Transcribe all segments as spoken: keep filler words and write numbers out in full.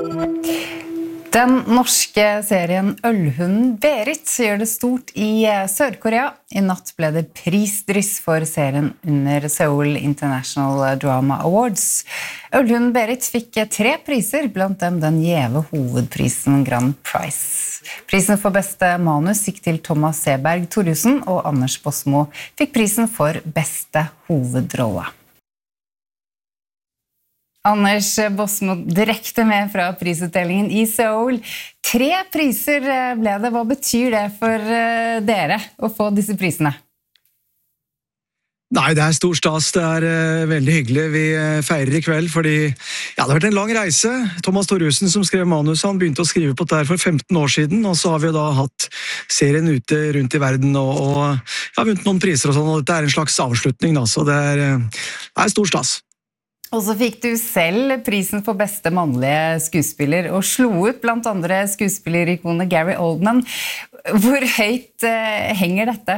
Den norske serien Ølhunden Berit gjør det stort i Sør-Korea. I natt ble det prisdryss for serien under Seoul International Drama Awards. Ølhunden Berit fikk tre priser, blant dem den gjeve hovedprisen Grand Prize. Prisen for beste manus gikk til Thomas Seberg Thorjussen, og Anders Bosmo fikk prisen for beste hovedrolle. Anders Bosmo direkte med fra prisutdelingen i Seoul. Tre priser ble det. Hva betyr det for dere å få disse prisene? Nei, det er stor stas. Det er uh, veldig hyggelig. Vi uh, feirer i kveld, fordi ja, det har vært en lang reise. Thomas Thorjussen, som skrev manus, han begynte å skrive på det her for femten år siden, og så har vi da hatt serien ute rundt i verden, og, og ja, vunnet noen priser og sånn, og dette er en slags avslutning, da, så det er, uh, det er stor stas. Og så fikk du selv prisen for beste mannlige skuespiller, og slo ut blant andre skuespillerikonet Gary Oldman. Hvor høyt uh, henger dette?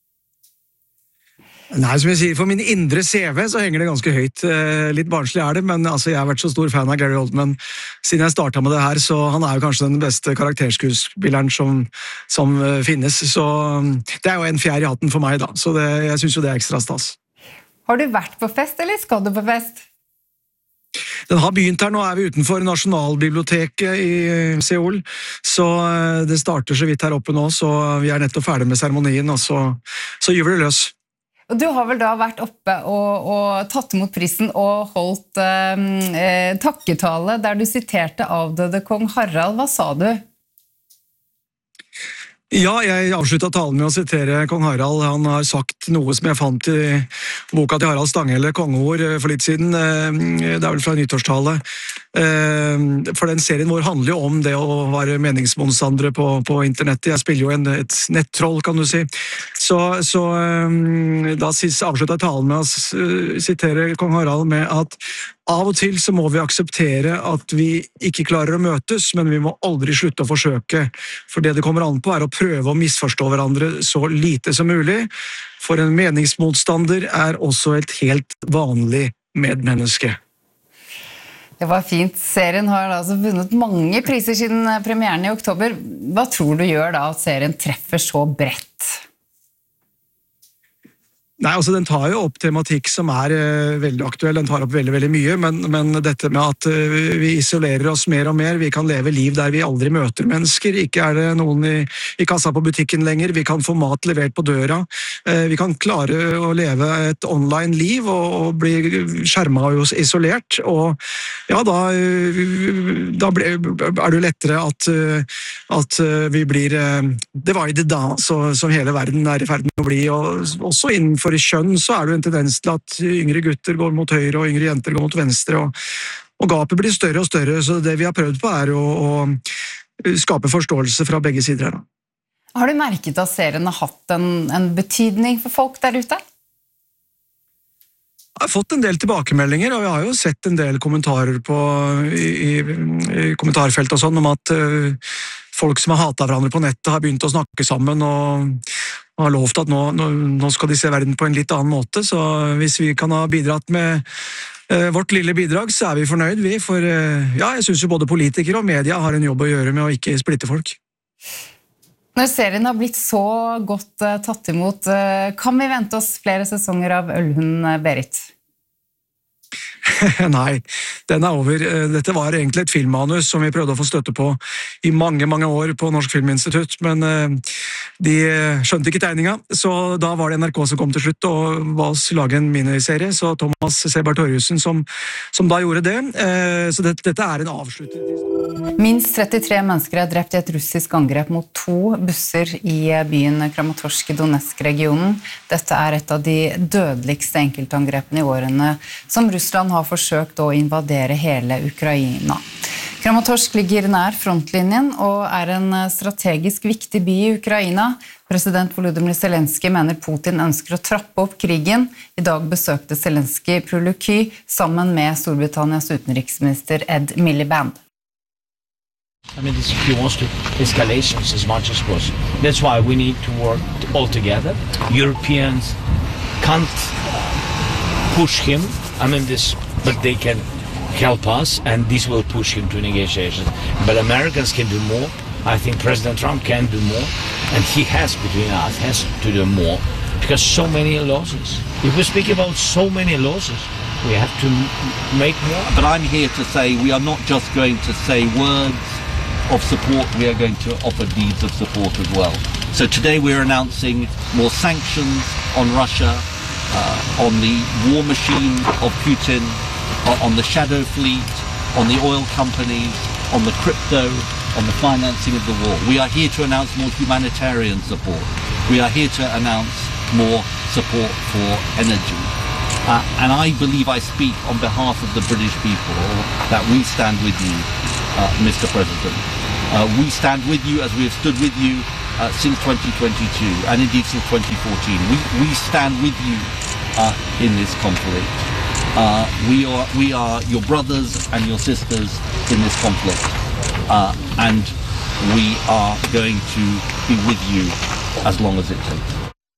Nei, som jeg sier, for min indre C V så henger det ganske høyt. Litt barnslig er det, men altså, jeg har vært så stor fan av Gary Oldman siden jeg startet med det her, så han er jo kanskje den beste karakterskuespilleren som, som finnes. Så det er jo en fjær i hatten for meg da, så det, jeg synes jo det er ekstra stas. Har du vært på fest, eller skal du på fest? Den har begynt her, nå er vi utenfor Nasjonalbiblioteket i Seoul, så det starter så vidt her oppe nå, så vi er nettopp ferdig med seremonien, og så, så gjør vi det løs. Og du har vel da vært oppe og, og tatt imot prisen og holdt eh, takketale der du siterte avdøde kong Harald. Hva sa du? Ja, jeg avsluttet talen med å sitere kong Harald. Han har sagt noe som jeg fant i boka til Harald Stanghelle, kongeord, for litt siden. Det er vel fra nyttårstale. For den serien vår handler jo om det å være meningsmotstandere på, på internettet. Jeg spiller jo en, et nettroll, kan du si. Så, så da avsluttet jeg talen med å sitere kong Harald med at av og til så må vi akseptere at vi ikke klarer å møtes, men vi må aldri slutte å forsøke. For det det kommer an på er å prøve å misforstå hverandre så lite som mulig. For en meningsmotstander er også et helt vanlig medmenneske. Det var fint. Serien har altså vunnet mange priser siden premieren i oktober. Hva tror du gjør da at serien treffer så bredt? Nei, altså den tar jo opp tematikk som er uh, veldig aktuell, den tar opp veldig, veldig mye, men, men dette med at uh, vi isolerer oss mer og mer, vi kan leve liv der vi aldri møter mennesker, ikke er det noen i, i kassa på butikken lenger, vi kan få mat levert på døra, uh, vi kan klare å leve et online liv og, og bli skjermet og isolert, og ja, da, uh, da ble, er det jo lettere at, uh, at uh, vi blir uh, divided da, så, som hele verden er i ferd med å bli, og også innenfor For i kjønn så er det jo en tendens til at yngre gutter går mot høyre og yngre jenter går mot venstre, og, og gapet blir større og større, så det vi har prøvd på er å, å skape forståelse fra begge sider her da. Har du merket at serien har hatt en, en betydning for folk der ute? Jeg har fått en del tilbakemeldinger, og jeg har jo sett en del kommentarer på, i, i, i kommentarfelt og sånn, om at uh, folk som har hatet hverandre på nettet har begynt å snakke sammen, og har lovt at nå, nå, nå skal de se verden på en litt annen måte, så hvis vi kan ha bidratt med eh, vårt lille bidrag, så er vi fornøyd, vi, for eh, ja, jeg synes jo både politikere og media har en jobb å gjøre med å ikke splitte folk. Når serien har blitt så godt uh, tatt imot, uh, kan vi vente oss flere sesonger av Ølhunden Berit? Nei, den er over. Dette var egentlig et filmmanus som vi prøvde å få støtte på i mange, mange år på Norsk Filminstitutt, men de skjønte ikke tegninga, så da var det N R K som kom til slutt og ba oss lage en miniserie, så Thomas Seberg Thorjussen som, som da gjorde det, så dette, dette er en avslutning. Minst trettitre mennesker er drept i et russisk angrep mot to busser i byen Kramatorsk i Donetsk-regionen. Dette er et av de dødeligste enkeltangrepene i årene som Russland har forsøkt å invadere hele Ukraina. Kramatorsk ligger nær frontlinjen og er en strategisk viktig by i Ukraina. President Volodymyr Zelensky mener Putin ønsker å trappe opp krigen. I dag besøkte Zelensky Pryluky sammen med Storbritannias utenriksminister Ed Miliband. I mean, this, he wants to escalations as much as possible. That's why we need to work all together. Europeans can't push him. I mean, this, but they can help us, and this will push into negotiations. But Americans can do more. I think President Trump can do more, and he has, between us, has to do more, because so many losses. If we speak about so many losses, we have to m- make more. But I'm here to say we are not just going to say words of support, we are going to offer deeds of support as well. So today we're announcing more sanctions on Russia, uh, on the war machine of Putin, on the shadow fleet, on the oil companies, on the crypto, on the financing of the war. We are here to announce more humanitarian support. We are here to announce more support for energy. Uh, and I believe I speak on behalf of the British people that we stand with you, uh, Mister President. Uh, we stand with you as we have stood with you uh, since twenty twenty-two and indeed since twenty fourteen. We, we stand with you uh, in this conflict. Uh, we are we are your brothers and your sisters in this conflict, uh, and we are going to be with you as long as it takes.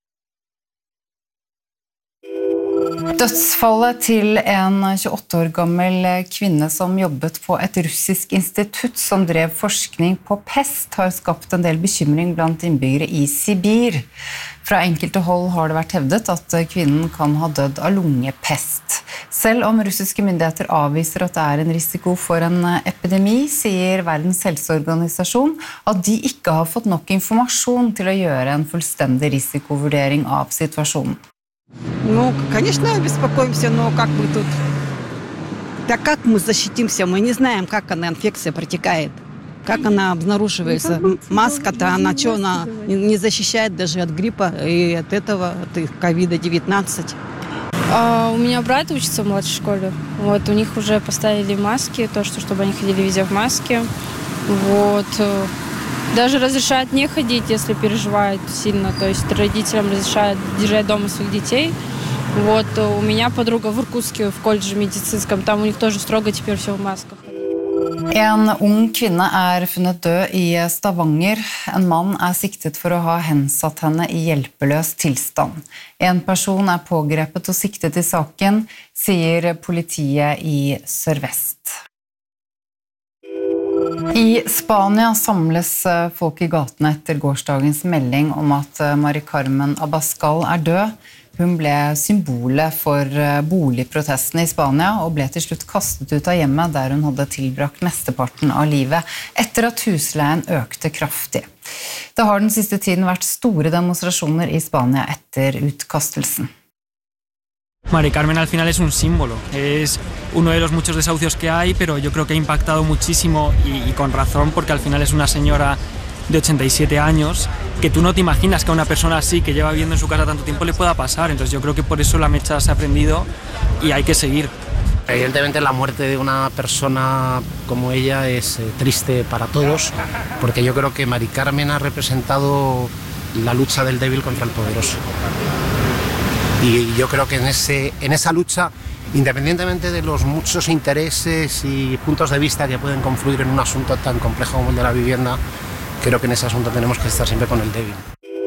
Dødsfallet til en tjueåtte år gammel kvinne som jobbet på et russisk institutt som drev forskning på pest har skapt en del bekymring blant innbyggere i Sibir. Fra enkelte hold har det vært hevdet at kvinnen kan ha dødd av lungepest. Selv om russiske myndigheter avviser at det er en risiko for en epidemi, sier Verdens helseorganisasjon at de ikke har fått nok informasjon til å gjøre en fullstendig risikovurdering av situasjonen. Ну, конечно, беспокоимся, но как бы тут... Так как мы защитимся? Мы не знаем, как она, инфекция протекает, как она обнаруживается. Маска-то, она что, она не защищает даже от гриппа и от этого, от ковида девятнадцать. А, у меня брат учится в младшей школе. Вот, у них уже поставили маски, то, что, чтобы они ходили везде в маске. Вот... Даже разрешают не ходить, если переживают сильно. То есть родителям разрешают держать дома своих детей. Вот у меня подруга в Иркутске, в колледже медицинском, там у них тоже строго теперь все в масках. En ung kvinne er funnet død i Stavanger. En mann er siktet for å ha hensatt henne i hjelpeløs tilstand. En person er pågrepet og siktet i saken, sier politiet i Sør-Vest. I Spania samles folk i gatene etter gårsdagens melding om at Mari Carmen Abascal er død. Hun ble symbolet for boligprotestene i Spania og ble til slutt kastet ut av hjemmet der hun hadde tilbrakt mesteparten av livet etter at husleien økte kraftig. Det har den siste tiden vært store demonstrasjoner i Spania etter utkastelsen. Mari Carmen al final es un símbolo, es uno de los muchos desahucios que hay, pero yo creo que ha impactado muchísimo y, y con razón, porque al final es una señora de ochenta y siete años que tú no te imaginas que a una persona así que lleva viviendo en su casa tanto tiempo le pueda pasar, entonces yo creo que por eso la mecha se ha prendido y hay que seguir. Evidentemente la muerte de una persona como ella es eh, triste para todos, porque yo creo que Mari Carmen ha representado la lucha del débil contra el poderoso. Y yo creo que en, ese, en esa lucha, independientemente de los muchos intereses y puntos de vista que pueden confluir en un asunto tan complejo como el de la vivienda, creo que en ese asunto tenemos que estar siempre con el débil.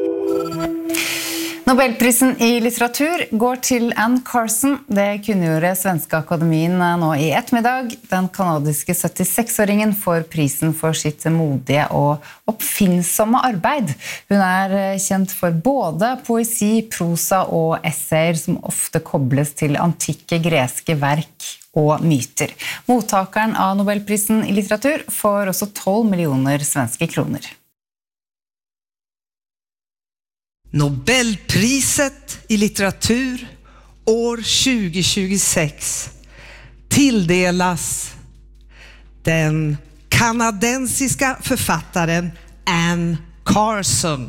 Nobelprisen i litteratur går til Anne Carson. Det kunngjorde Svenska Akademien nå i ettermiddag. Den kanadiske syttiseks-åringen får prisen for sitt modige og oppfinnsomme arbeid. Hun er kjent for både poesi, prosa og essayer som ofte kobles til antikke greske verk og myter. Mottakeren av Nobelprisen i litteratur får også tolv millioner svenske kroner. Nobelpriset i litteratur år tjugo tjugosex tilldelas den kanadensiska författaren Anne Carson.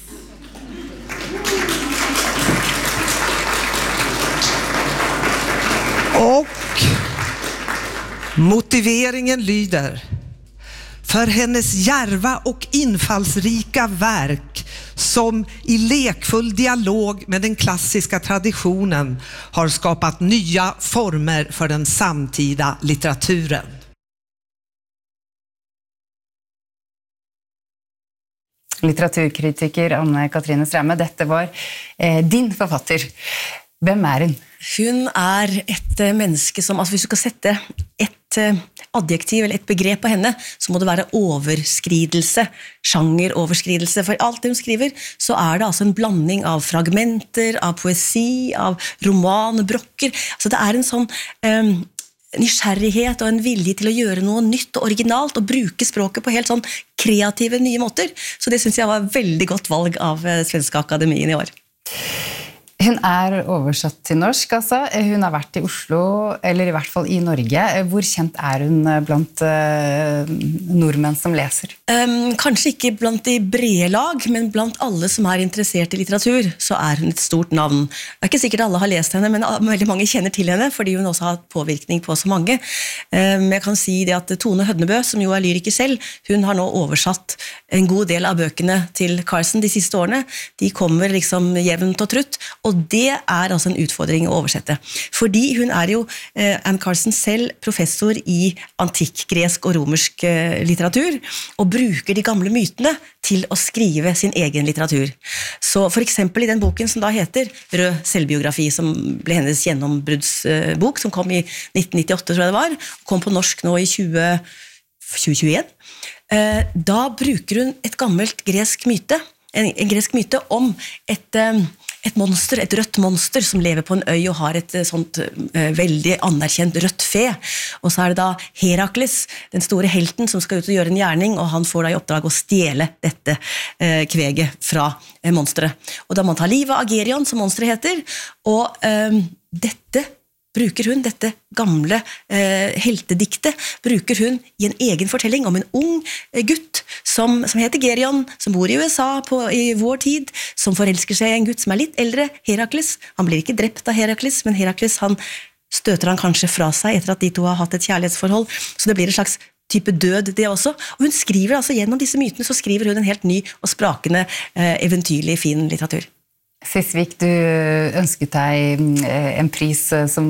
Och motiveringen lyder: för hennes djärva och infallsrika verk som i lekfull dialog med den klassiska traditionen har skapat nya former för den samtida litteraturen. Litteraturkritiker Anne Katrine Straume, dette var eh, din forfatter. Hvem er hun? Hun er et menneske som, altså hvis du skal sette et adjektiv eller et begrep på henne, så må det være overskridelse, sjangeroverskridelse. For alt det hun skriver, så er det altså en blanding av fragmenter, av poesi, av romanbrokker. Altså det er en sånn um, nysgjerrighet og en vilje til å gjøre noe nytt og originalt, og bruke språket på helt sånn kreative nye måter. Så det synes jeg var et veldig godt valg av Svenska Akademien i år. Hun er oversatt til norsk, altså. Hun har vært i Oslo, eller i hvert fall i Norge. Hvor kjent er hun blant uh, nordmenn som leser? Um, kanskje ikke blant de brede lag, men blant alle som er interessert i litteratur, så er hun et stort navn. Det er ikke sikkert alle har lest henne, men veldig mange kjenner til henne, fordi hun også har hatt påvirkning på så mange. Um, jeg kan si det at Tone Hødnebø, som jo er lyriker selv, hun har nå oversatt en god del av bøkene til Carson de siste årene. De kommer liksom jevnt og trutt, og Og det er altså en utfordring å oversette. Fordi hun er jo, eh, Anne Carson selv, professor i antikk, gresk og romersk eh, litteratur, og bruker de gamle mytene til å skrive sin egen litteratur. Så for eksempel i den boken som da heter Rød selvbiografi, som ble hennes gjennombruddsbok, som kom i nitten nittiåtte, tror jeg det var, kom på norsk nå i tjue tjueen, eh, da bruker hun et gammelt gresk myte, en, en gresk myte om et... Eh, et monster, et rødt monster som lever på en øy og har et sånt uh, veldig anerkjent rødt fe. Og så er det da Herakles, den store helten, som skal ut og gjøre en gjerning, og han får da i oppdrag å stjele dette uh, kveget fra uh, monsteret. Og da må han ta livet av Agerion, som monsteret heter, og uh, dette bruker hun, dette gamle eh, heltediktet, bruker hun i en egen fortelling om en ung eh, gutt som, som heter Gerion, som bor i U S A på, i vår tid, som forelsker seg i en gutt som er litt eldre, Herakles. Han blir ikke drept av Herakles, men Herakles han støter han kanskje fra seg etter at de to har hatt et kjærlighetsforhold, så det blir en slags type død det også. Og hun skriver altså gjennom disse mytene, så skriver hun en helt ny og sprakende, eh, eventyrlig fin litteratur. Sisvik, du ønsket deg en pris som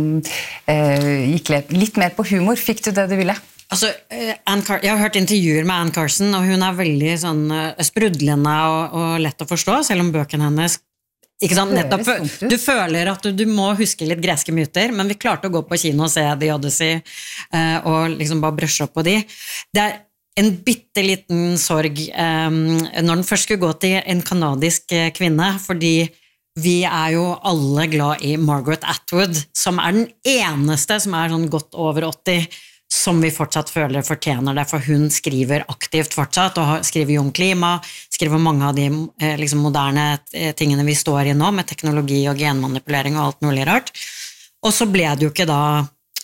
eh, gikk litt mer på humor. Fikk du det du ville? Altså, Anne Car- jeg har hørt intervjuer med Anne Carson, og hun er veldig sånn, sprudlende og, og lett å forstå, selv om bøkene hennes ikke sant, nettopp, du føler at du, du må huske litt greske myter, men vi klarte å gå på kino og se The Odyssey eh, og liksom bare brushe opp på de. Det er en bitteliten sorg eh, når den først skulle gå til en kanadisk kvinne, fordi vi er jo alle glad i Margaret Atwood, som er den eneste som er sånn godt over åtti, som vi fortsatt føler fortjener det, for hun skriver aktivt fortsatt, og skriver jo om klima, skriver mange av de eh, liksom moderne tingene vi står i nå, med teknologi og genmanipulering og alt mulig rart. Og så ble det jo ikke da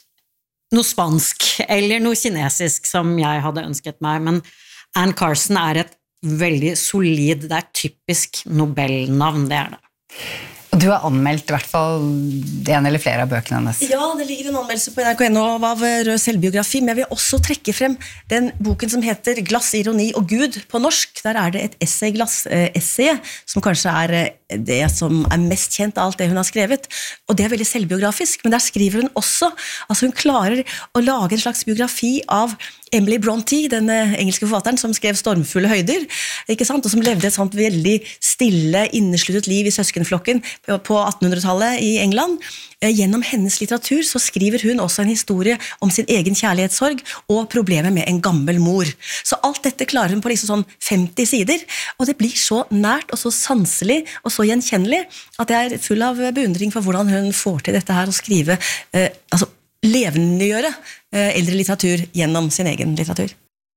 noe spansk, eller noe kinesisk, som jeg hadde ønsket meg, men Anne Carson er et veldig solid, det er typisk Nobel-navn, det er det. Og du har anmeldt i hvert fall en eller flere av bøkene hennes. Ja, det ligger en anmeldelse på N R K N av Rød selvbiografi, men jeg vil også trekke frem den boken som heter Glass, ironi og Gud på norsk. Der er det et essayglass, eh, essay, som kanskje er det som er mest kjent av alt det hun har skrevet, og det er veldig selvbiografisk, men der skriver hun også, altså hun klarer å lage en slags biografi av Emily Brontë, den engelske forfatteren som skrev Stormfulle høyder, ikke sant? Og som levde et sånt veldig stille, innesluttet liv i søskenflokken på attenhundretallet i England. Gjennom hennes litteratur så skriver hun også en historie om sin egen kjærlighetssorg og problemet med en gammel mor. Så alt dette klarer hun på liksom sånn femti sider, og det blir så nært og så sanselig og så gjenkjennelig at jeg er full av beundring for hvordan hun får til dette her å skrive, eh, altså levendegjøre eh, eldre litteratur gjennom sin egen litteratur.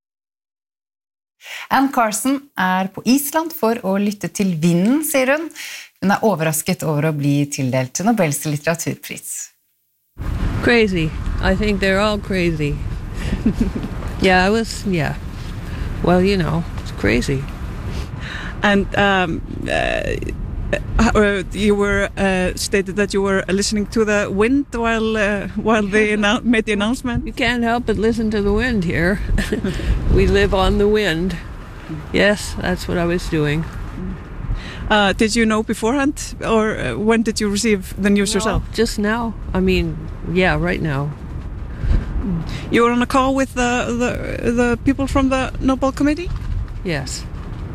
Anne Carson er på Island for å lytte til vinden, sier hun. Hun er overrasket over å bli tildelt Nobels litteraturpris. Crazy. I think they're all crazy. yeah, I was, yeah. Well, you know, it's crazy. And um, uh, you were uh, stated that you were listening to the wind while uh, while they annou- made the announcement. You can't help but listen to the wind here. We live on the wind. Yes, that's what I was doing. Uh, did you know beforehand, or uh, when did you receive the news no, yourself? Just now. I mean, yeah, right now. You were on a call with the the, the people from the Nobel Committee? Yes.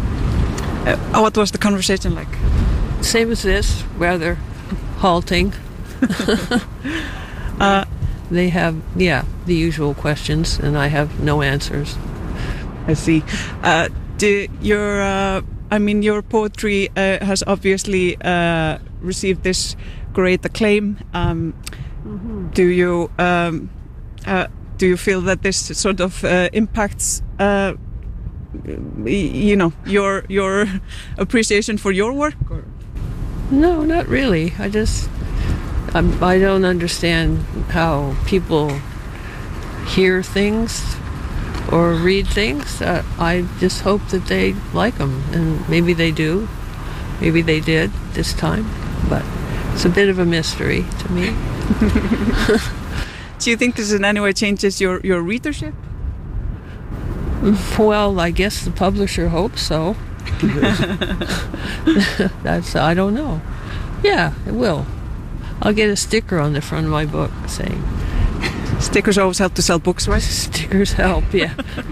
Uh, what was the conversation like? Same as this, rather halting. uh, they have, yeah, the usual questions, and I have no answers. I see. Uh, do your, uh, I mean, your poetry uh, has obviously uh, received this great acclaim. Um, mm-hmm. Do you um, uh, do you feel that this sort of uh, impacts, uh, you know, your your appreciation for your work? Or? No, not really. I just I'm, I don't understand how people hear things or read things. Uh, I just hope that they like them, and maybe they do. Maybe they did this time, but it's a bit of a mystery to me. Do you think this in any way changes your, your readership? Well, I guess the publisher hopes so. That's, I don't know. Yeah, it will. I'll get a sticker on the front of my book saying... Stickers always help to sell books, right? Stickers help, yeah.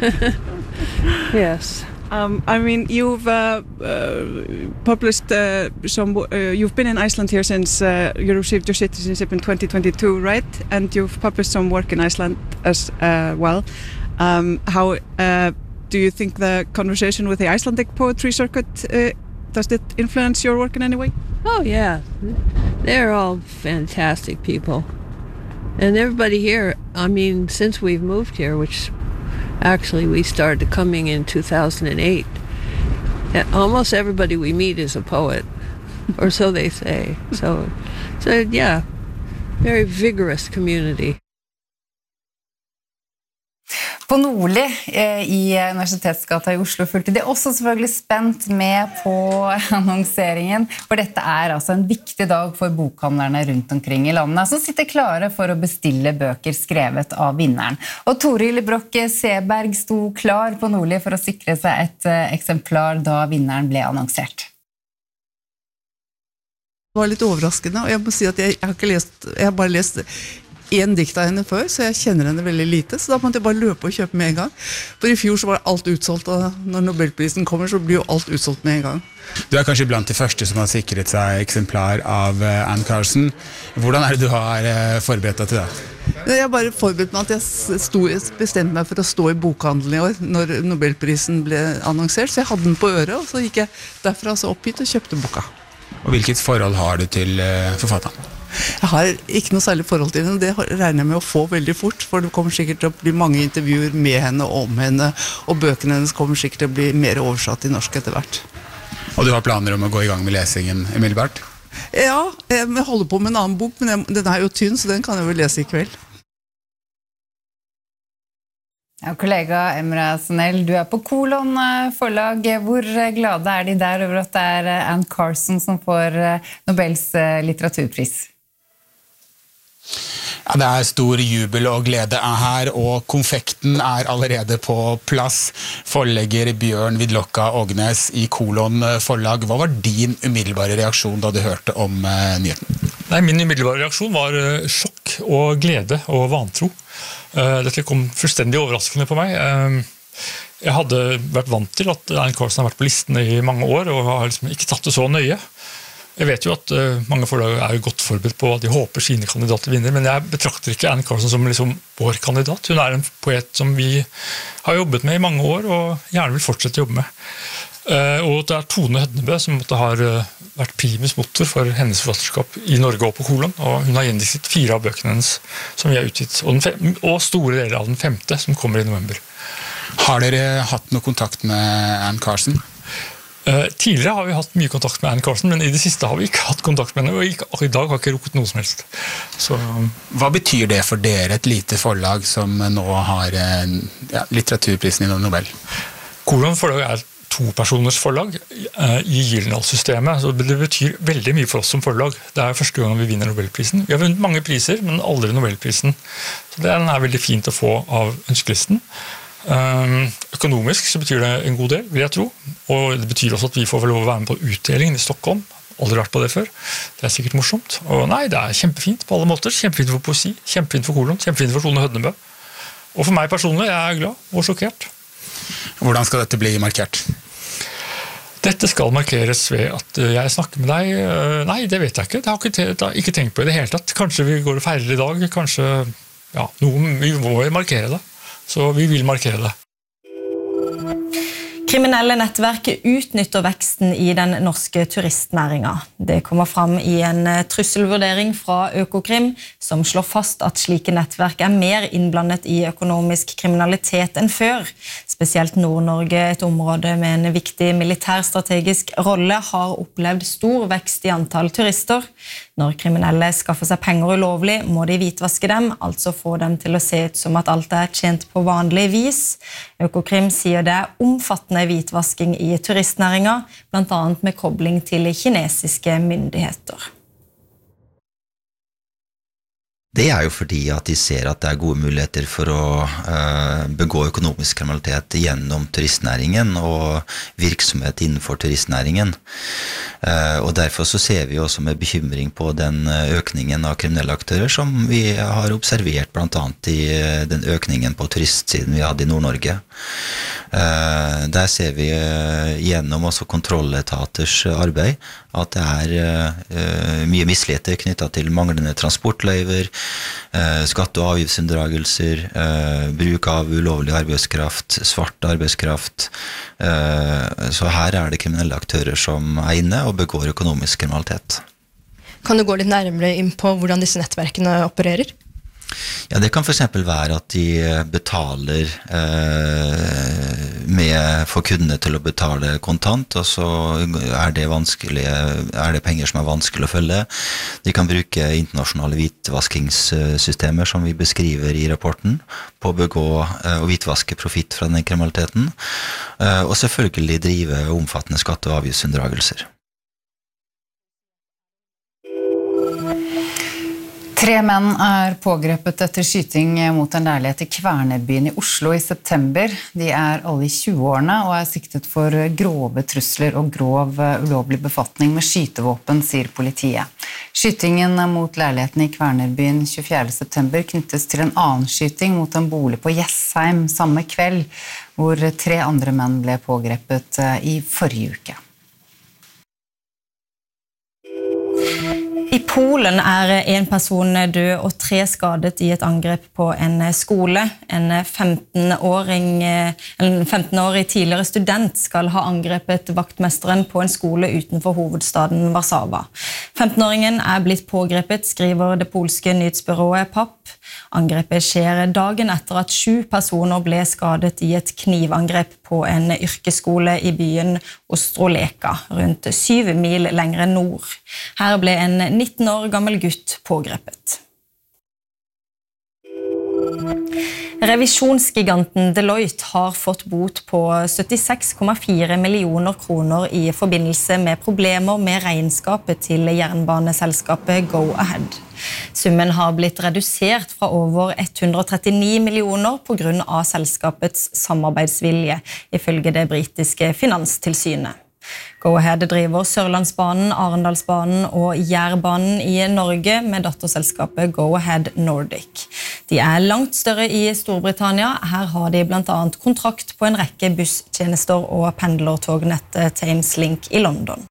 Yes. Um, I mean, you've uh, uh, published uh, some... Uh, you've been in Iceland here since uh, you received your citizenship in twenty twenty-two, right? And you've published some work in Iceland as uh, well. Um, how uh, do you think the conversation with the Icelandic poetry circuit, uh, does it influence your work in any way? Oh, yeah. They're all fantastic people. And everybody here, I mean, since we've moved here, which actually we started coming in two thousand eight, almost everybody we meet is a poet, or so they say. So, so yeah, very vigorous community. På Nordli i Universitetsgata i Oslo fulgte de også selvfølgelig spent med på annonseringen, for dette er altså en viktig dag for bokhandlerne rundt omkring i landet, som sitter klare for å bestille bøker skrevet av vinneren. Og Toril Brokke Seberg sto klar på Nordli for å sikre seg et eksemplar da vinneren ble annonsert. Det var litt overraskende, og jeg må si at jeg, jeg har ikke lest, jeg har bare lest en dikt av henne før, så jeg kjenner henne veldig lite, så da måtte jeg bare løpe og kjøpe med en gang. For i fjor så var alt utsolgt, og når Nobelprisen kommer så blir jo alt utsolgt med en gang. Du er kanskje blant de første som har sikret seg eksemplar av Anne Carson. Hvordan er det du har forberedt deg til det? Jeg har bare forberedt meg at jeg sto, bestemte meg for å stå i bokhandelen i år, når Nobelprisen ble annonsert, så jeg hadde den på øret, og så gikk jeg derfra så opp hit og kjøpte boka. Og hvilket forhold har du til forfatteren? Jeg har ikke noe særlig forhold til henne, det regner jeg med å få veldig fort, for det kommer sikkert til å bli mange intervjuer med henne og om henne, og bøkene hennes kommer sikkert til å bli mer oversatt i norsk etter hvert. Og du har planer om å gå i gang med lesingen umiddelbart? Ja, jeg holder på med en annen bok, men den er jo tynn, så den kan jeg vel lese i kveld. Ja, kollega Emra Sonell, du er på Kolon forlag. Hvor glade er de der over at det er Anne Carson som får Nobels litteraturpris? Ja, det er stor jubel og glede her, og konfekten er allerede på plass. Forlegger Bjørn Vidlokka Ågnes i Kolon forlag. Hva var din umiddelbare reaksjon da du hørte om uh, nyheten? Nei, min umiddelbare reaksjon var uh, sjokk og glede og vantro. Uh, dette kom fullstendig overraskende på meg. Uh, jeg hadde vært vant til at Anne Carson har vært på listene i mange år, og har liksom ikke tatt det så nøye. Jeg vet jo at uh, mange forlag er godt forberedt på at de håper sine kandidater vinner, men jeg betrakter ikke Anne Carson som liksom vår kandidat. Hun er en poet som vi har jobbet med i mange år, og gjerne vil fortsette å jobbe med. Uh, og det er Tone Hødnebø som måtte ha uh, vært primus motor for hennes forfatterskap i Norge og på Kolon, og hun har gjendiktet fire av bøkene hennes som vi har utgitt, og, den fem, og store deler av den femte som kommer i november. Har dere hatt noe kontakt med Anne Carson? Uh, tidligere har vi hatt mye kontakt med Anne Carson, men i det siste har vi ikke hatt kontakt med henne, og ikke, i dag har ikke rukket noe som helst. Så, um, Hva betyr det for dere, et lite forlag som nå har uh, ja, litteraturprisen i Nobel? Kolon forlag er to-personers forlag uh, i Gyldendal-systemet, så det betyr veldig mye for oss som forlag. Det er første gang vi vinner Nobelprisen. Vi har vunnet mange priser, men aldri Nobelprisen. Så den er veldig fint å få av ønskelisten. Um, økonomisk så betyr det en god del, vil jeg tro, og det betyr også at vi får vel lov å være med på utdelingen i Stockholm. Aldri vært på det før. Det er sikkert morsomt. Og nei, det er kjempefint på alle måter. Kjempefint for poesi, kjempefint for Kolon, kjempefint for Tone Hødnebø. Og for meg personlig, jeg er glad og sjokkert. Hvordan skal dette bli markert? Dette skal markeres ved at jeg snakker med deg. Nei, det vet jeg ikke. Jeg har ikke, te- jeg har ikke tenkt på i det hele tatt. Kanskje vi går og feirer i dag. Kanskje, ja, noe, vi må markere det. Så vi vil markere det. Kriminelle nettverk utnytter veksten i den norske turistnæringen. Det kommer fram i en trusselvurdering fra Økokrim, som slår fast at slike nettverk er mer innblandet i økonomisk kriminalitet enn før. Spesielt Nord-Norge, et område med en viktig militærstrategisk rolle, har opplevd stor vekst i antall turister. Når kriminelle skaffer seg penger ulovlig, må de hvitvaske dem, altså få dem til å se ut som at alt er tjent på vanlig vis. Økokrim sier det er omfattende hvitvasking i turistnæringen, blant annet med kobling til kinesiske myndigheter. Det er jo fordi at de ser at det er gode muligheter for å uh, begå økonomisk kriminalitet gjennom turistnæringen og virksomhet innenfor turistnæringen. Uh, og derfor så ser vi også med bekymring på den økningen av kriminelle aktører som vi har observert blant annet i den økningen på turistsiden vi hadde i Nord-Norge. Uh, der ser vi uh, gjennom også kontrolletaters arbeid at det er uh, mye misligheter knyttet til manglende transportløyver, uh, skatte- og avgiftsunndragelser, uh, bruk av ulovlig arbeidskraft, svart arbeidskraft. Uh, så her er det kriminelle aktører som er inne og begår økonomisk kriminalitet. Kan du gå litt nærmere inn på hvordan disse nettverkene opererer? Ja, det kan for eksempel være at de betaler eh, med for kundene til å betale kontant, og så er det vanskelig, er det penger som er vanskelig å følge. De kan bruke internasjonale hvitvaskingssystemer som vi beskriver i rapporten på å begå eh, og hvitvaske profitt fra den kriminaliteten, eh, og selvfølgelig drive omfattende skatte- og avgiftsunndragelser. Tre menn er pågrepet etter skyting mot en leilighet i Kvernerbyen i Oslo i september. De er alle i tjueårene og er siktet for grove trusler og grov ulovlig befatning med skytevåpen, sier politiet. Skytingen mot leiligheten i Kvernerbyen tjuefjerde september knyttes til en annen skyting mot en bolig på Jessheim samme kveld, hvor tre andre menn ble pågrepet i forrige uke. I Polen er en person død og tre skadet i et angrep på en skole. En femten-åring, en femten-årig tidligere student skal ha angrepet vaktmesteren på en skole utenfor hovedstaden Warszawa. femten-åringen er blitt pågrepet, skriver det polske nyhetsbyrået P A P. Angrepet skjer dagen etter at sju personer ble skadet i et knivangrep på en yrkesskole i byen Ostroleka, rundt syv mil lengre nord. Her ble en nitten år gammel gutt pågrepet. Revisjonsgiganten Deloitte har fått bot på syttiseks komma fire millioner kroner i forbindelse med problemer med regnskapet til jernbaneselskapet Go-Ahead. Summen har blitt redusert fra over hundre og trettini millioner på grunn av selskapets samarbeidsvilje, ifølge det britiske finanstilsynet. Go-Ahead driver Sørlandsbanen, Arendalsbanen og Jærbanen i Norge med datterselskapet Go-Ahead Nordic. De er langt større i Storbritannia. Her har de blant annet kontrakt på en rekke busstjenester og pendlertognettet Thameslink i London.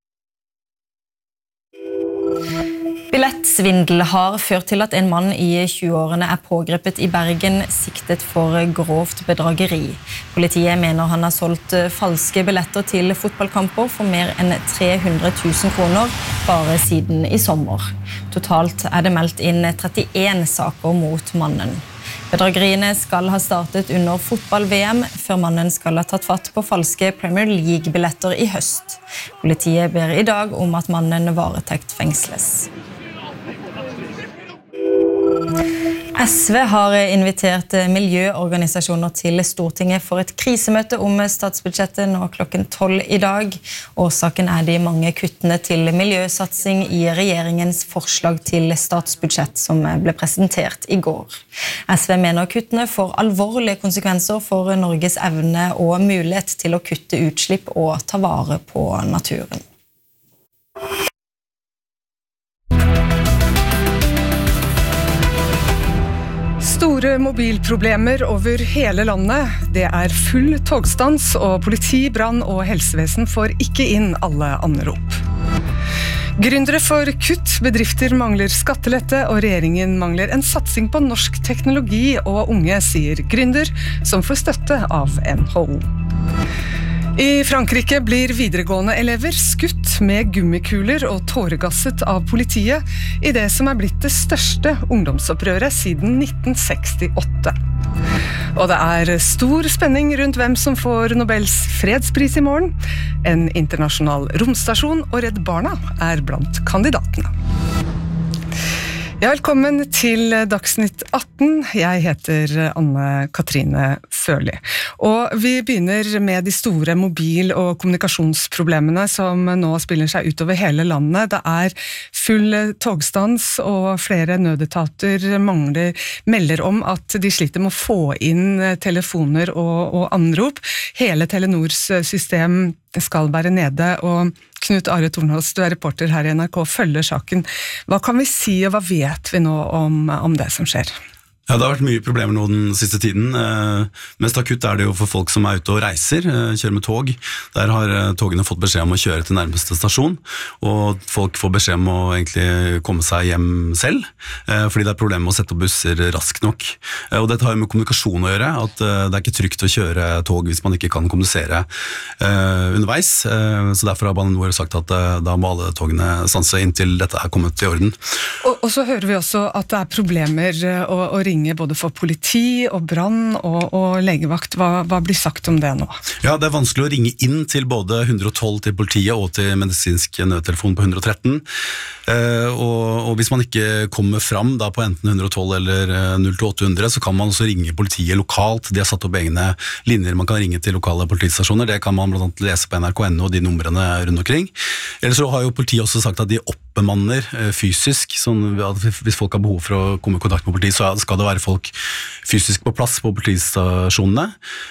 Billettsvindel har ført til at en mann i tjueårene er pågrepet i Bergen, siktet for grovt bedrageri. Politiet mener han har solgt falske billetter til fotballkamper for mer enn tre hundre tusen kroner bare siden i sommer. Totalt er det meldt inn trettien saker mot mannen. Bedrageriene skal ha startet under fotball-V M, før mannen skal ha tatt fatt på falske Premier League-billetter i høst. Politiet ber i dag om at mannen varetekt fengsles. S V har invitert miljøorganisasjoner til Stortinget for et krisemøte om statsbudsjettet nå klokken tolv i dag. Årsaken er de mange kuttene til miljøsatsing i regjeringens forslag til statsbudsjett som ble presentert i går. S V mener kuttene får alvorlige konsekvenser for Norges evne og mulighet til å kutte utslipp og ta vare på naturen. Store mobilproblemer over hele landet. Det er full togstans, og politi, brann og helsevesen får ikke inn alle anrop. Gründere får kutt, bedrifter mangler skattelette, og regjeringen mangler en satsing på norsk teknologi og unge, sier gründer, som får støtte av N H O. I Frankrike blir videregående elever skutt med gummikuler og tåregasset av politiet i det som er blitt det største ungdomsopprøret siden nitten sekstiåtte. Og det er stor spenning rundt hvem som får Nobels fredspris i morgen. En internasjonal romstasjon og Redd Barna er blant kandidatene. Ja, velkommen til Dagsnytt atten. Jeg heter Anne-Katrine Førli. Og vi begynner med de store mobil- og kommunikasjonsproblemene som nå spiller seg ut over hele landet. Det er full togstans, og flere nødetater mangler, melder om at de sliter med å få inn telefoner og, og anrop. Hele Telenors system skal være nede, og Knut Are Tornås, du er reporter her i N R K, følger saken. Hva kan vi si, og hva vet vi nå om, om det som skjer? Ja, det har vært mye problemer nå den siste tiden. Eh, mest akutt er det jo for folk som er ute og reiser, eh, kjører med tog. Der har eh, togene fått beskjed om å kjøre til nærmeste stasjon, og folk får beskjed om å egentlig komme seg hjem selv, eh, fordi det er problemer med å sette opp busser raskt nok. Eh, og dette har jo med kommunikasjon å gjøre, at eh, det er ikke trygt å kjøre tog hvis man ikke kan kommunisere eh, underveis. Eh, så derfor har Bane Nor sagt at eh, da må alle togene stanse inntil dette er kommet i orden. Og, og så hører vi også at det er problemer å, å ringe både for politi og brann og, og legevakt. Hva, hva blir sagt om det nå? Ja, det er vanskelig å ringe inn til både hundre og tolv til politiet og til medisinsk nødtelefon på hundre og tretten. Uh, og, og hvis man ikke kommer fram da på enten hundre og tolv eller null til åtte hundre, så kan man også ringe politiet lokalt. De har satt opp egne linjer man kan ringe til lokale politistasjoner. Det kan man blant annet lese på N R K punkt N O og de numrene rundt omkring. Ellers så har jo politiet også sagt at de oppbemanner uh, fysisk, sånn at hvis folk har behov for å komme i kontakt med politiet, så skal det være folk fysisk på plass på politistasjonene.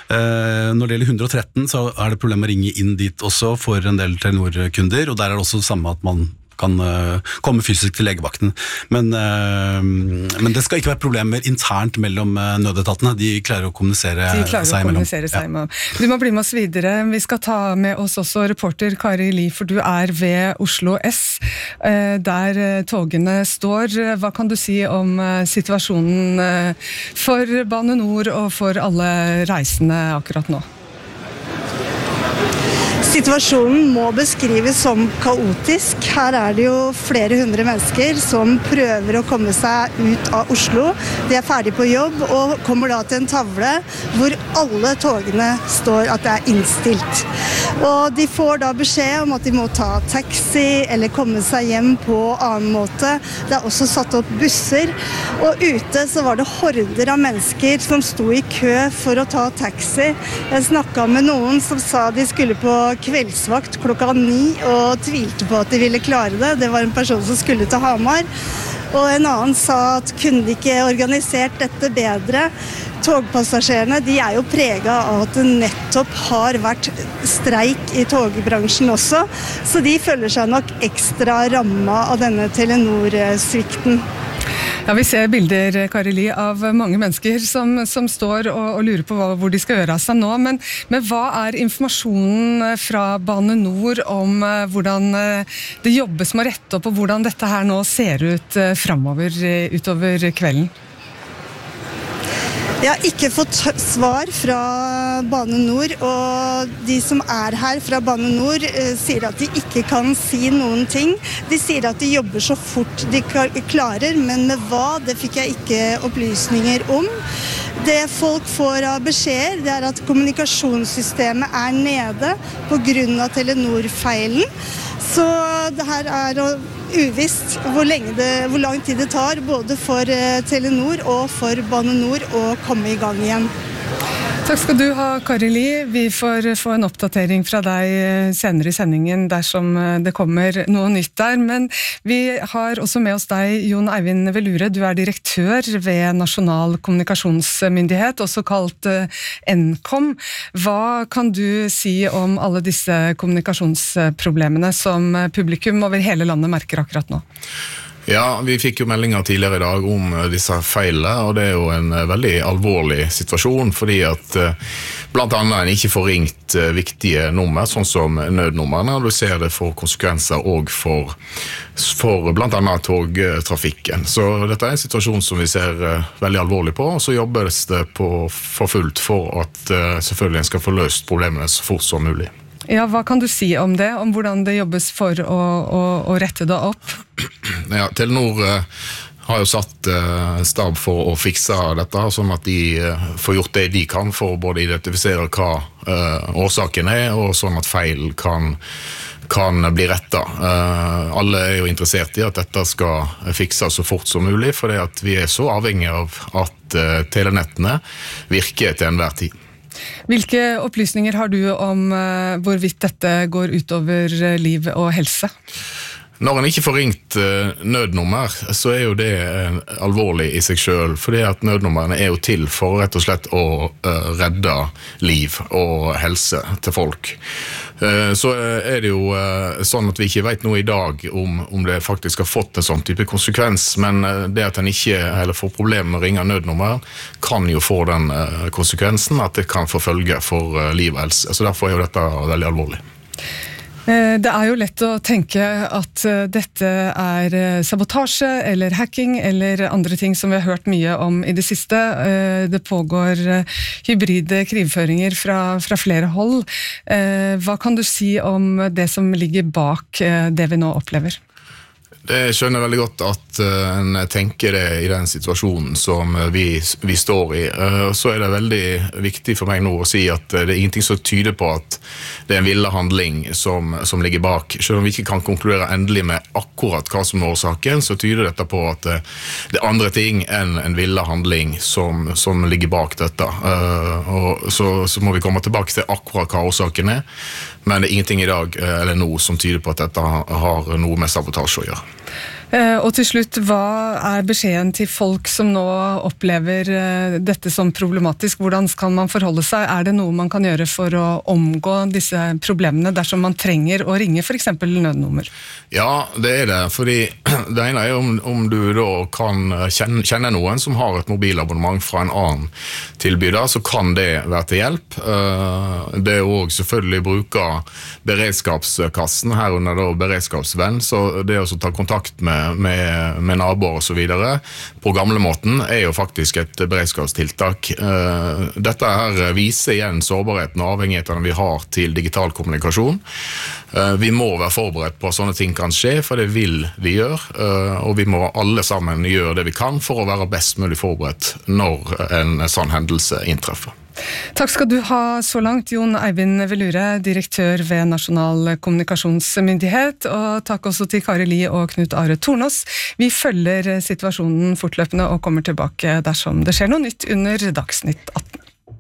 Uh, når det gjelder hundre og tretten, så er det problem å ringe inn dit også for en del Telenor-kunder, og der er det også det samme at man kan uh, komme fysisk til legevakten. Men, uh, men det skal ikke være problemer internt mellom uh, nødetatene. De klarer å kommunisere De klarer seg å kommunisere seg imellom. imellom. Ja. Du må bli med oss videre. Vi skal ta med oss også reporter Kari Li, for du er ved Oslo S, uh, der uh, togene står. Hva kan du si om uh, situasjonen uh, for Bane Nor og for alle reisende akkurat nå? Situasjonen må beskrives som kaotisk. Her er det jo flere hundre mennesker som prøver å komme seg ut av Oslo. De er ferdig på jobb og kommer da til en tavle hvor alle togene står at det er innstilt. Og de får da beskjed om at de må ta taxi eller komme seg hjem på annen måte. Det er også satt opp busser, og ute så var det horder av mennesker som sto i kø for å ta taxi. Jeg snakket med noen som sa de skulle på kveldsvakt klokka ni og tvilte på at de ville klare det. Det var en person som skulle til Hamar. Og en annen sa at kunne de ikke organisert dette bedre. Togpassasjerene de er jo preget av at det nettopp har vært streik i togbransjen også, så de føler seg nok ekstra rammet av denne Telenor-svikten. Ja, vi ser bilder, Kari Li, av mange mennesker som, som står og, og lurer på hva, hvor de skal gjøre av seg nå, men, men hva er informasjonen fra Bane Nor om uh, hvordan uh, det jobbes med å rette opp, og hvordan dette her nå ser ut uh, fremover uh, utover kvelden? Jeg har ikke fått svar fra Bane Nor, og de som er her fra Bane Nor eh, sier at de ikke kan si noen ting. De sier at de jobber så fort de klarer, men med hva, det fikk jeg ikke opplysninger om. Det folk får av beskjeder, det er at kommunikasjonssystemet er nede på grunn av Telenor-feilen. Så det her er uvisst hvor, lenge det, hvor lang tid det tar, både for Telenor og for Bane Nor å komme i gang igjen. Takk skal du ha, Kari Li. Vi får få en oppdatering fra deg senere i sendingen dersom det kommer noe nytt der. Men vi har også med oss deg, Jon Eivind Velure. Du er direktør ved Nasjonal kommunikasjonsmyndighet, også kalt Nkom. Hva kan du si om alle disse kommunikasjonsproblemene som publikum over hele landet merker akkurat nå? Ja, vi fikk jo meldinger tidligere i dag om disse feilene, og det er jo en veldig alvorlig situasjon, fordi at blant annet en ikke får ringt viktige nummer, sånn som nødnummerne, og du ser det får konsekvenser også for, for blant annet togtrafikken. Så dette er en situasjon som vi ser veldig alvorlig på, og så jobbes det på for fullt for at selvfølgelig en skal få løst problemene så fort som mulig. Ja, hva kan du si om det, om hvordan det jobbes for å, å, å rette det opp? Ja, Telenor uh, har jo satt uh, stab for å fikse dette, sånn at de uh, får gjort det de kan for å både identifisere hva uh, årsaken er, og sånn at feil kan, kan bli rettet. Uh, alle er jo interessert i at dette skal fikses så fort som mulig, for det at vi er så avhengige av at uh, telenettene virker til enhver tid. Hvilke opplysninger har du om uh, hvorvidt dette går utover uh, liv og helse? Når en ikke får ringt uh, nødnummer, så er jo det uh, alvorlig i seg selv, fordi at nødnummerne er jo til for rett og slett å uh, redde liv og helse til folk. Uh, så uh, er det jo uh, sånn at vi ikke vet noe i dag om, om det faktisk har fått en sånn type konsekvens, men uh, det at en ikke heller får problemer med å ringe nødnummer, kan jo få den uh, konsekvensen at det kan få følge for uh, liv og helse. Så derfor er jo dette veldig alvorlig. Det er jo lett å tenke at dette er sabotasje eller hacking eller andre ting som vi har hørt mye om i det siste. Det pågår hybride krigføringer fra, fra flere hold. Hva kan du si om det som ligger bak det vi nå opplever? Det skjønner jeg veldig godt at uh, en tenker det i den situasjonen som vi, vi står i. Uh, så er det veldig viktig for meg nå å si at uh, det er ingenting som tyder på at det er en villet handling som, som ligger bak. Selv om vi ikke kan konkludere endelig med akkurat hva som er årsaken, så tyder dette på at uh, det er andre ting enn en villet handling som, som ligger bak dette. Uh, og så, så må vi komme tilbake til akkurat hva årsaken er, men det er ingenting i dag uh, eller nå som tyder på at dette har noe med sabotasje å gjøre. Og til slutt, hva er beskjeden til folk som nå opplever dette som problematisk? Hvordan skal man forholde seg? Er det noe man kan gjøre for å omgå disse problemene dersom man trenger å ringe for eksempel nødnummer? Ja, det er det, fordi det ene er om, om du da kan kjenne, kjenne noen som har et mobilabonnement fra en annen tilbyder, så kan det være til hjelp. Det er også selvfølgelig bruke beredskapskassen, herunder da beredskapsvenn, så det å ta kontakt med Med, med naboer og så videre på gamle måten er jo faktisk et beredskapstiltak. Dette her viser igjen sårbarheten og avhengighetene vi har til digital kommunikasjon. Vi må være forberedt på at sånne ting kan skje, for det vil vi gjøre, og vi må alle sammen gjøre det vi kan for å være best mulig forberedt når en sånn hendelse inntreffer. Takk skal du ha så langt, Jon Eivind Velure, direktør ved Nasjonal kommunikasjonsmyndighet, og takk også til Kari Li og Knut Are Tornås. Vi følger situasjonen fortløpende og kommer tilbake dersom det skjer noe nytt under Dagsnytt atten.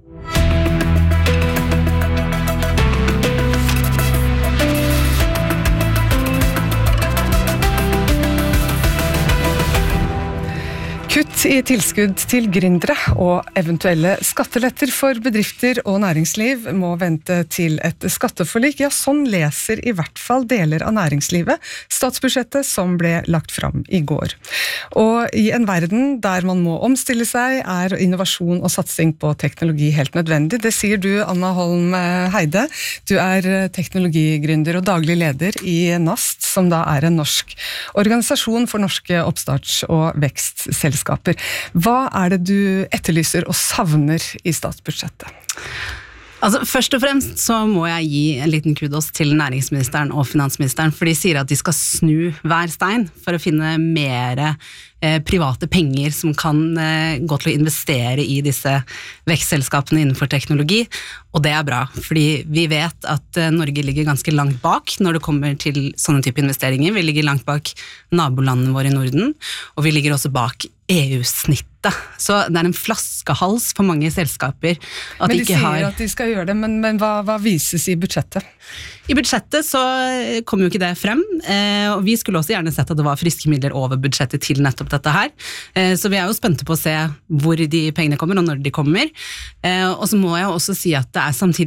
Kutt i tilskudd til gründere og eventuelle skatteletter for bedrifter og næringsliv må vente til et skatteforlik. Ja, sånn leser i hvert fall deler av næringslivet statsbudsjettet som ble lagt fram i går. Og i en verden der man må omstille seg, er innovasjon og satsing på teknologi helt nødvendig. Det sier du, Anna Holm Heide. Du er teknologigründer og daglig leder i NAST, som da er en norsk organisasjon for norske oppstarts- og vekstselskaper. Hva er det du etterlyser og savner i statsbudsjettet? Altså, først og fremst så må jeg gi en liten kudos til næringsministeren og finansministeren, for de sier at de skal snu hver stein for å finne mer eh, private penger som kan eh, gå til å investere i disse vekstselskapene innenfor teknologi, og det er bra, fordi vi vet at eh, Norge ligger ganske langt bak når det kommer til sånne type investeringer. Vi ligger langt bak nabolandene våre i Norden, og vi ligger også bak E U-snittet. Så det er en flaskehals for mange selskaper at men de, de ikke har... sier at de skal gjøre det, men, men hva, hva vises i budsjettet? I budsjettet så kom jo ikke det frem, eh, og vi skulle også gjerne sett at det var friske midler over budsjettet til nettopp dette her. Eh, så vi er jo spente på å se hvor de pengene kommer og når de kommer. Eh, og så må jeg også si at det er samtidig kutt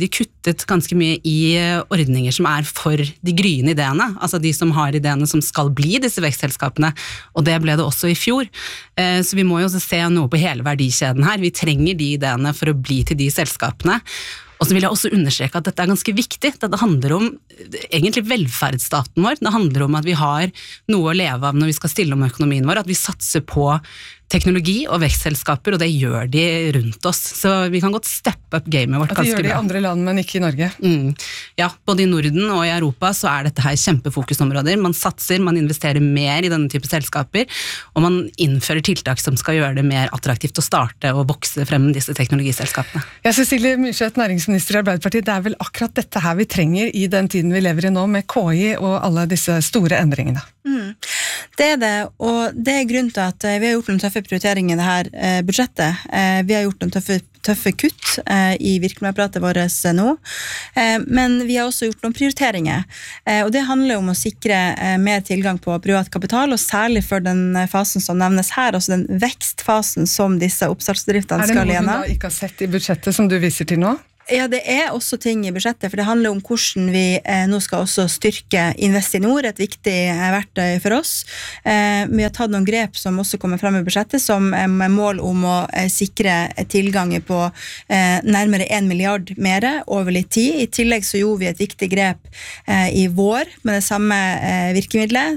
kuttet ganske mye i ordninger som er for de gryende ideene, altså de som har ideene som skal bli disse vekstselskapene, og det ble det også i fjor. Så vi må jo også se noe på hele verdikjeden her. Vi trenger de ideene for å bli til de selskapene. Og så vil jeg også understreke at dette er ganske viktig. Dette handler om egentlig velferdsstaten vår. Det handler om at vi har noe å leve av når vi skal stille om økonomien vår, at vi satser på teknologi og vekstselskaper, og det gjør de rundt oss. Så vi kan godt steppe up gamet vårt ganske bra. At de gjør det i andre land, men ikke i Norge? Mm. Ja, både i Norden og i Europa så er dette her kjempefokusområder. Man satser, man investerer mer i denne type selskaper, og man innfører tiltak som skal gjøre det mer attraktivt å starte og vokse frem disse teknologiselskapene. Ja, Cecilie Myrseth, næringsminister i Arbeiderpartiet, det er vel akkurat dette her vi trenger i den tiden vi lever i nå, med K I og alle disse store endringene? Mm. Det er det, og det er grunnen til at vi har gjort noen tøffe prioriteringer i dette eh, budsjettet. Eh, vi har gjort noen tøffe, tøffe kutt eh, i virkemiddelapparatet vårt nå, eh, men vi har også gjort noen prioriteringer, eh, og det handler om å sikre eh, mer tilgang på privat kapital, og særlig for den fasen som nevnes her, altså den vekstfasen som disse oppstartsbedriftene skal gjennom. Er det noe du da ikke har sett i budsjettet som du viser til nå? Ja, det er også ting i budsjettet, for det handler om hvordan vi eh, nå skal også styrke Investinor, et viktig eh, verktøy for oss. Eh, vi har tatt noen grep som også kommer frem i budsjettet, som er med mål om å eh, sikre tilgang på eh, nærmere en milliard mer over litt tid. I tillegg så gjorde vi et viktig grep eh, i vår med det samme eh, virkemidlet,